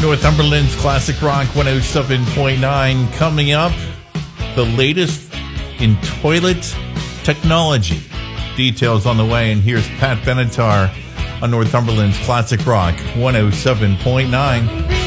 Northumberland's Classic Rock 107.9. Coming up, the latest in toilet technology. Details on the way, and here's Pat Benatar on Northumberland's Classic Rock 107.9.